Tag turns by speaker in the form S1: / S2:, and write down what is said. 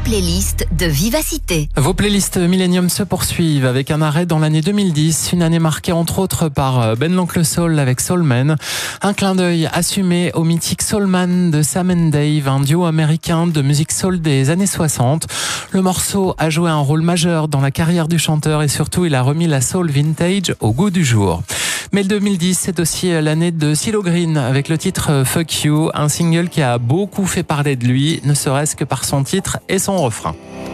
S1: playlists de Vivacité.
S2: Vos playlists Millennium se poursuivent avec un arrêt dans l'année 2010, une année marquée entre autres par Ben l'Oncle Soul avec Soulman, un clin d'œil assumé au mythique Soulman de Sam and Dave, un duo américain de musique soul des années 60. Le morceau a joué un rôle majeur dans la carrière du chanteur et surtout il a remis la soul vintage au goût du jour. Mais le 2010, c'est aussi l'année de CeeLo Green avec le titre Fuck You, un single qui a beaucoup fait parler de lui, ne serait-ce que par son titre et son refrain.